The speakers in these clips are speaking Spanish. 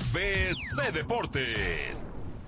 ABC Deportes.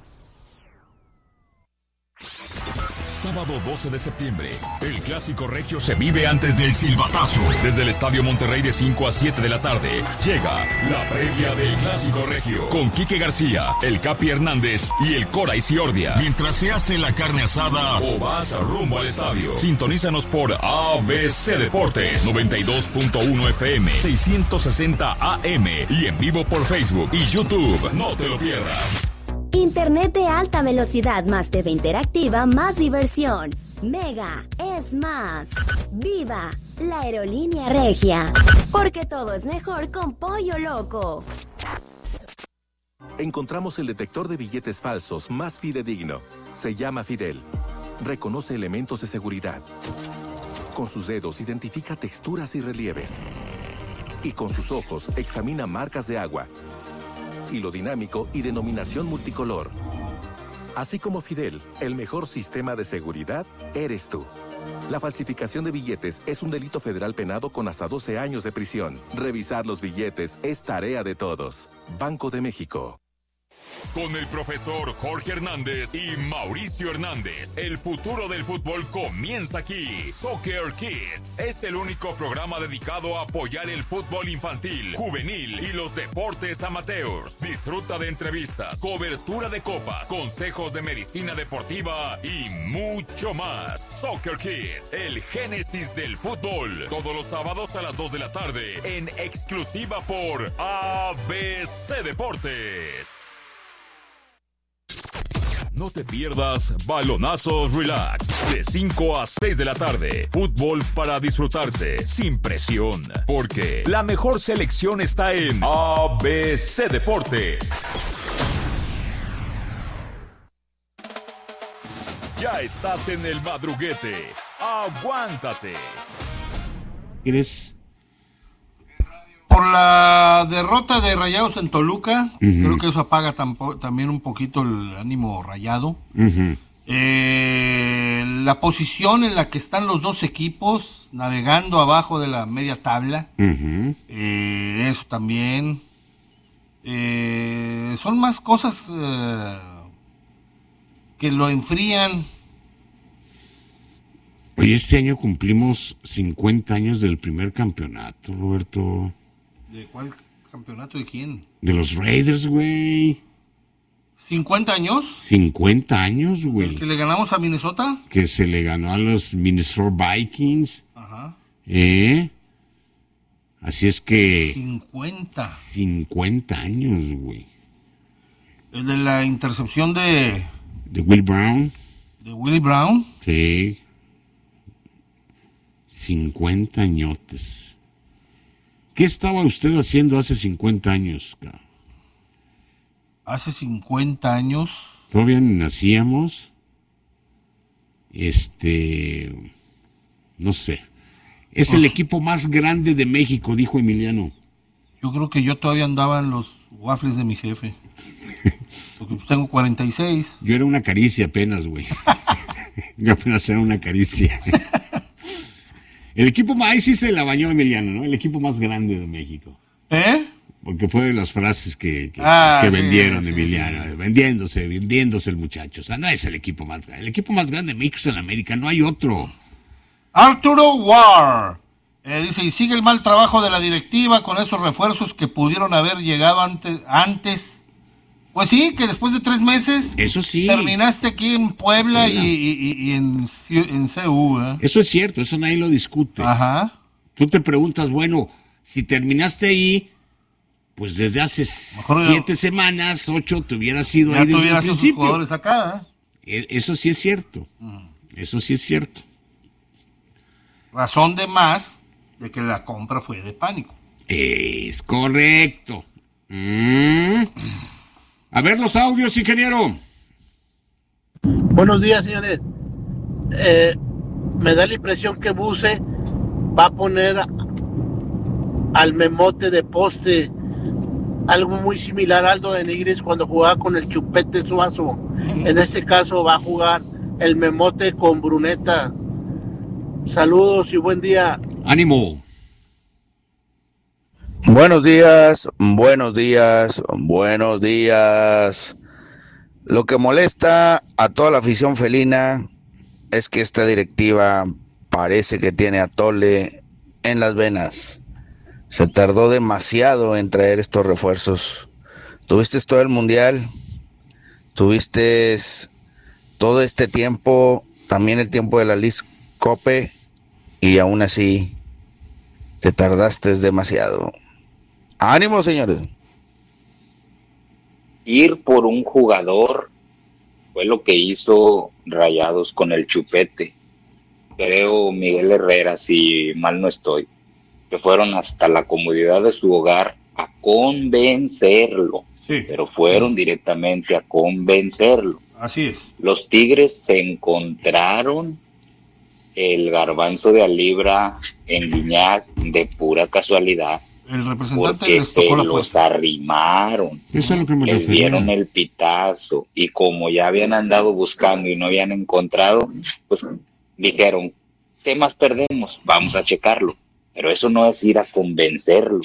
Sábado 12 de septiembre, el Clásico Regio se vive antes del silbatazo. Desde el Estadio Monterrey de 5 a 7 de la tarde, llega la previa del Clásico Regio. Con Quique García, el Capi Hernández y el Cora Isiordia. Mientras se hace la carne asada o vas rumbo al estadio. Sintonízanos por ABC Deportes, 92.1 FM, 660 AM y en vivo por Facebook y YouTube. No te lo pierdas. Internet de alta velocidad más TV interactiva, más diversión. Mega es más. ¡Viva la aerolínea Regia! Porque todo es mejor con Pollo Loco. Encontramos el detector de billetes falsos más fidedigno. Se llama Fidel. Reconoce elementos de seguridad. Con sus dedos identifica texturas y relieves. Y con sus ojos examina marcas de agua, hilo dinámico y denominación multicolor. Así como Fidel, el mejor sistema de seguridad eres tú. La falsificación de billetes es un delito federal penado con hasta 12 años de prisión. Revisar los billetes es tarea de todos. Banco de México. Con el profesor Jorge Hernández y Mauricio Hernández, el futuro del fútbol comienza aquí. Soccer Kids es el único programa dedicado a apoyar el fútbol infantil, juvenil y los deportes amateurs. Disfruta de entrevistas, cobertura de copas, consejos de medicina deportiva y mucho más. Soccer Kids, el génesis del fútbol. Todos los sábados a las 2 de la tarde en exclusiva por ABC Deportes. No te pierdas Balonazos Relax, de 5 a 6 de la tarde. Fútbol para disfrutarse, sin presión. Porque la mejor selección está en ABC Deportes. Ya estás en el madruguete. Aguántate. ¿Quieres? Por la derrota de Rayados en Toluca, creo que eso apaga también un poquito el ánimo rayado. La posición en la que están los dos equipos, navegando abajo de la media tabla, eso también. Son más cosas que lo enfrían. Oye, este año cumplimos 50 años del primer campeonato, Roberto. ¿De cuál campeonato? ¿De quién? De los Raiders, güey. ¿50 años? 50 años, güey. ¿El que le ganamos a Minnesota? Que se le ganó a los Minnesota Vikings. Ajá. Así es que... 50 años, güey. El de la intercepción de Will Brown. ¿De Willie Brown? Sí. 50 añotes. ¿Qué estaba usted haciendo hace 50 años, cabrón? Hace 50 años. Todavía ni nacíamos. No sé. Es el equipo más grande de México, dijo Emiliano. Yo creo que yo todavía andaba en los waffles de mi jefe. Porque tengo 46. Yo era una caricia apenas, güey. Yo apenas era una caricia. El equipo más, ahí sí se la bañó Emiliano, ¿no? El equipo más grande de México. Porque fue de las frases que vendieron, Emiliano. Sí. Vendiéndose el muchacho. O sea, no es el equipo más grande. El equipo más grande de México es el América, no hay otro. Arturo War dice, y sigue el mal trabajo de la directiva con esos refuerzos que pudieron haber llegado antes. Pues sí, que después de 3 meses eso sí terminaste aquí en Puebla y en CU. Eso es cierto, eso nadie lo discute. Ajá. Tú te preguntas, bueno, si terminaste ahí, pues desde hace 7 semanas, 8, te hubieras ido ahí desde el principio. Jugadores acá, Eso sí es cierto. Eso sí es cierto. Razón de más de que la compra fue de pánico. Es correcto. A ver los audios, ingeniero. Buenos días, señores. Me da la impresión que Buse va a poner al Memote de poste, algo muy similar a Aldo de Nigris cuando jugaba con el Chupete Suazo. En este caso va a jugar el Memote con Bruneta. Saludos y buen día. Ánimo. Buenos días, buenos días, buenos días. Lo que molesta a toda la afición felina es que esta directiva parece que tiene atole en las venas. Se tardó demasiado en traer estos refuerzos. Tuviste todo el mundial, tuviste todo este tiempo, también el tiempo de la League Cope, y aún así te tardaste demasiado. ¡Ánimo, señores! Ir por un jugador fue lo que hizo Rayados con el Chupete. Creo Miguel Herrera, si mal no estoy, que fueron hasta la comodidad de su hogar a convencerlo. Sí. Pero fueron directamente a convencerlo. Así es. Los Tigres se encontraron el garbanzo de Alibra en Guiñac de pura casualidad. El representante porque se los arrimaron. Eso es lo que me les dieron el pitazo. Y como ya habían andado buscando y no habían encontrado, pues dijeron, ¿qué más perdemos? Vamos a checarlo. Pero eso no es ir a convencerlo.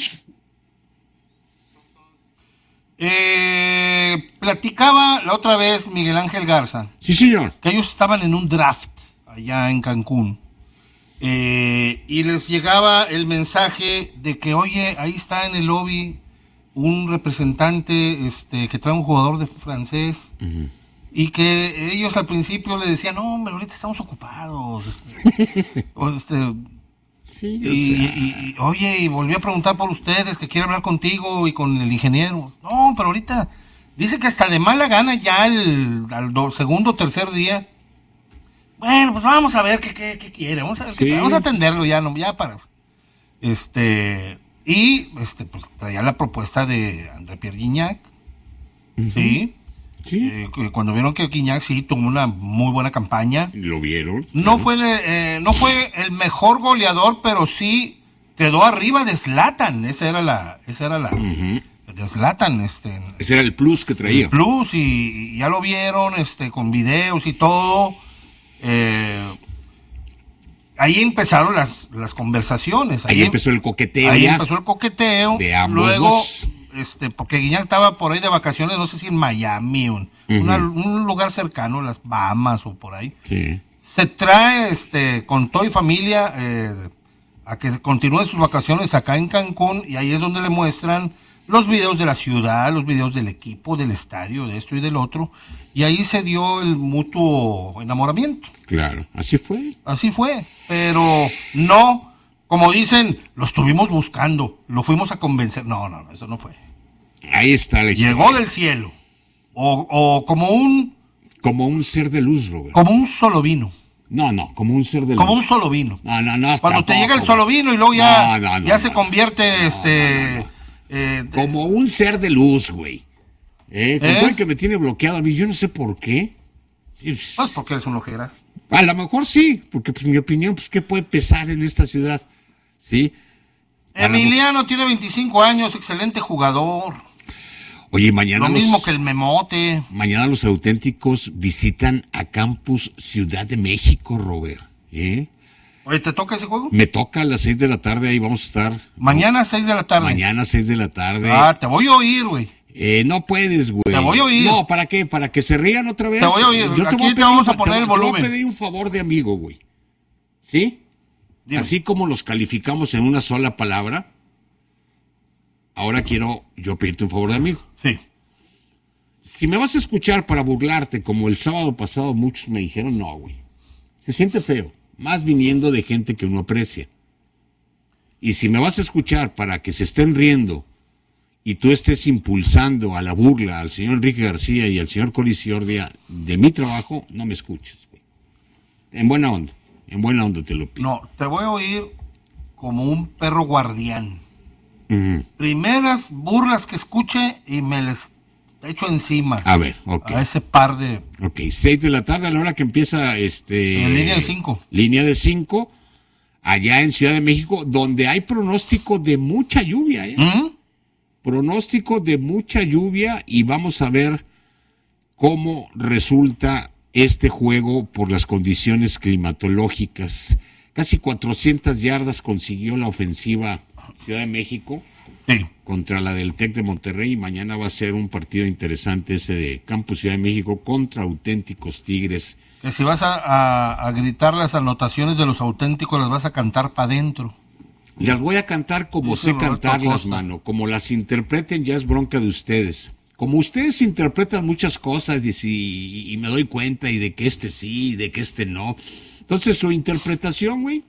Platicaba la otra vez Miguel Ángel Garza. Sí, señor. Que ellos estaban en un draft allá en Cancún. Y les llegaba el mensaje de que, oye, ahí está en el lobby un representante que trae un jugador de francés. Uh-huh. Y que ellos al principio le decían, no, hombre, ahorita estamos ocupados. Sí, y oye, y volví a preguntar por ustedes, que quiere hablar contigo y con el ingeniero. No, pero ahorita dice que hasta de mala gana ya al segundo o tercer día. Bueno, pues vamos a ver qué quiere, vamos a ver vamos a atenderlo ya, no, ya para. Pues traía la propuesta de André Pierre Guignac. Uh-huh. Sí. Cuando vieron que Guignac sí tuvo una muy buena campaña. ¿Lo vieron? No fue el mejor goleador, pero sí quedó arriba de Zlatan. Esa era la uh-huh. De Zlatan, ese era el plus que traía. El plus, y ya lo vieron, con videos y todo. Ahí empezaron las conversaciones. Ahí empezó el coqueteo. Ahí empezó el coqueteo. De ambos luego, dos. Porque Guignac estaba por ahí de vacaciones, no sé si en Miami o un lugar cercano, las Bahamas o por ahí. Sí. Se trae con todo y familia a que continúe sus vacaciones acá en Cancún, y ahí es donde le muestran los videos de la ciudad, los videos del equipo, del estadio, de esto y del otro, y ahí se dio el mutuo enamoramiento. Claro, así fue. Así fue, pero no, como dicen, lo estuvimos buscando, lo fuimos a convencer. No, eso no fue. Ahí está la historia. Llegó del cielo, o como un ser de luz, Robert. Como un solo vino. No, como un ser de luz. Como un solo vino. No. Cuando te llega el solo vino y luego ya se convierte como un ser de luz, güey. Con todo el que me tiene bloqueado a mí, yo no sé por qué. Pues porque eres un ojeras. A lo mejor sí, porque pues mi opinión, pues qué puede pesar en esta ciudad, ¿sí? Emiliano tiene 25 años, excelente jugador. Oye, mañana lo mismo que el Memote. Mañana los auténticos visitan a Campus Ciudad de México, Robert. Oye, ¿te toca ese juego? Me toca a las 6 de la tarde, ahí vamos a estar. Mañana a 6 de la tarde. Mañana a 6 de la tarde. Te voy a oír, güey. No puedes, güey. Te voy a oír. No, ¿para qué? ¿Para que se rían otra vez? Te voy a oír. Aquí te vamos a poner el volumen. Te voy a pedir un favor de amigo, güey. ¿Sí? Dime. Así como los calificamos en una sola palabra, ahora quiero yo pedirte un favor de amigo. Sí. Si me vas a escuchar para burlarte, como el sábado pasado muchos me dijeron, no, güey. Se siente feo, más viniendo de gente que uno aprecia. Y si me vas a escuchar para que se estén riendo y tú estés impulsando a la burla al señor Enrique García y al señor Coliciordia de mi trabajo, no me escuches, güey. En buena onda te lo pido. No, te voy a oír como un perro guardián. Uh-huh. Primeras burlas que escuche y me les echo encima. A ver, ok. A ese par de... Ok, 6 de la tarde a la hora que empieza en línea de 5. Línea de 5, allá en Ciudad de México, donde hay pronóstico de mucha lluvia, ¿Mm? Pronóstico de mucha lluvia, y vamos a ver cómo resulta este juego por las condiciones climatológicas. Casi 400 yardas consiguió la ofensiva Ciudad de México. Sí. Contra la del TEC de Monterrey. Mañana va a ser un partido interesante ese de Campus Ciudad de México contra auténticos Tigres. Que si vas a gritar las anotaciones de los auténticos, las vas a cantar para adentro. Las voy a cantar como sé cantarlas, mano. Como las interpreten ya es bronca de ustedes. Como ustedes interpretan muchas cosas y me doy cuenta y de que este sí y de que este no. Entonces su interpretación, güey.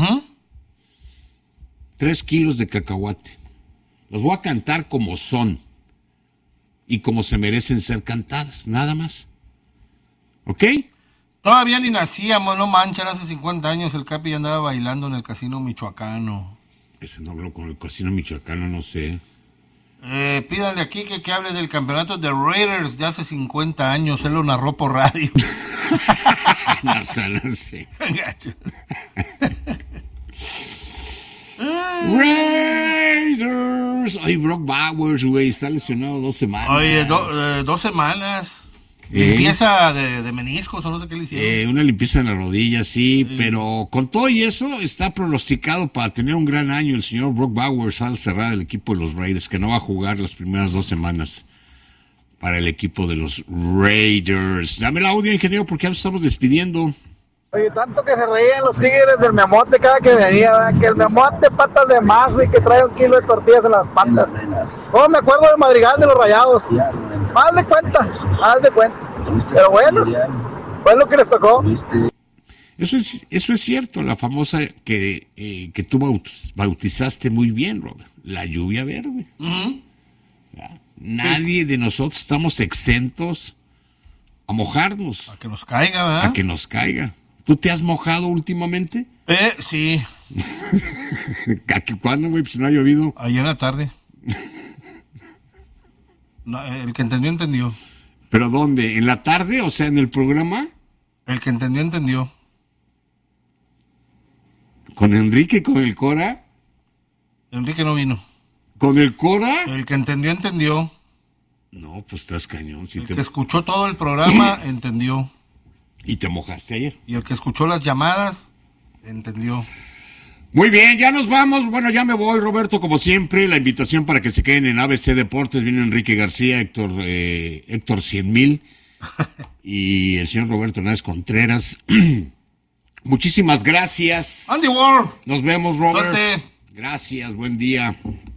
3 kilos de cacahuate. Los voy a cantar como son y como se merecen ser cantadas, nada más. ¿Ok? Todavía ni nacíamos, no manchan, hace 50 años el Capi ya andaba bailando en el Casino Michoacano. Ese no habló con el Casino Michoacano, no sé. Pídanle aquí que hable del campeonato de Raiders de hace 50 años, él lo narró por radio. No sé. Raiders. Ay, Brock Bowers, güey, está lesionado 2 semanas. Oye, 2 semanas. Limpieza de meniscos o no sé qué le hicieron. Una limpieza en la rodilla, sí, pero con todo y eso está pronosticado para tener un gran año el señor Brock Bowers al cerrar el equipo de los Raiders, que no va a jugar las primeras 2 semanas para el equipo de los Raiders. Dame el audio, ingeniero, porque ya nos estamos despidiendo. Oye, tanto que se reían los Tigres del Memote cada que venía, ¿verdad? Que el Memote patas de mazo y que trae 1 kilo de tortillas en las patas. Oh, me acuerdo de Madrigal de los Rayados. Haz de cuenta. Pero bueno, fue lo que les tocó. Eso es cierto, la famosa que tú bautizaste muy bien, Robert, la lluvia verde. Nadie de nosotros estamos exentos a mojarnos. A que nos caiga, ¿verdad? A que nos caiga. ¿Tú te has mojado últimamente? Sí. ¿Cuándo, güey? Pues no ha llovido. Ayer en la tarde. No, el que entendió, entendió. ¿Pero dónde? ¿En la tarde? O sea, ¿en el programa? El que entendió, entendió. ¿Con Enrique, con el Cora? Enrique no vino. ¿Con el Cora? El que entendió, entendió. No, pues estás cañón. El que escuchó todo el programa, entendió. ¿Y te mojaste ayer? Y el que escuchó las llamadas, entendió. Muy bien, ya nos vamos. Bueno, ya me voy, Roberto, como siempre. La invitación para que se queden en ABC Deportes. Viene Enrique García, Héctor 100,000 y el señor Roberto Hernández Contreras. Muchísimas gracias. Andy Ward. Nos vemos, Robert. Suerte. Gracias, buen día.